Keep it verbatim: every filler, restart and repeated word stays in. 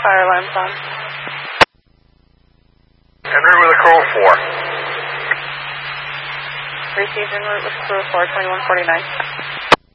Fire alarm's on. En route with a crew four. Received en route with crew four, twenty-one forty-nine.